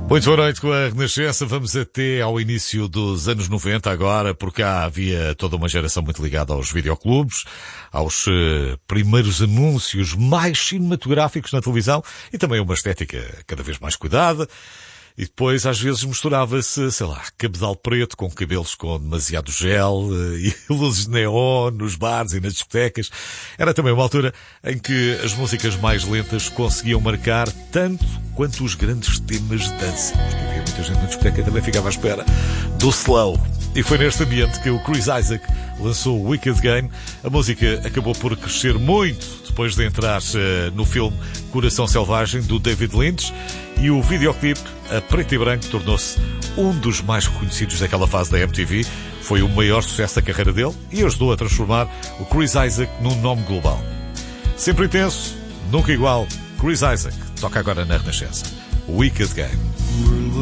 Muito boa noite com a Renascença. Vamos até ao início dos anos 90 agora, porque cá havia toda uma geração muito ligada aos videoclubes, aos primeiros anúncios mais cinematográficos na televisão e também uma estética cada vez mais cuidada. E depois, às vezes, misturava-se, sei lá, cabedal preto com cabelos com demasiado gel e luzes de neon nos bares e nas discotecas. Era também uma altura em que as músicas mais lentas conseguiam marcar tanto quanto os grandes temas de dança. Porque havia muita gente na discoteca e também ficava à espera do slow. E foi neste ambiente que o Chris Isaak lançou o Wicked Game. A música acabou por crescer muito depois de entrar no filme Coração Selvagem, do David Lynch, e o videoclipe a preto e branco tornou-se um dos mais reconhecidos daquela fase da MTV. Foi o maior sucesso da carreira dele e ajudou a transformar o Chris Isaak num nome global. Sempre intenso, nunca igual. Chris Isaak toca agora na Renascença. Wicked Game.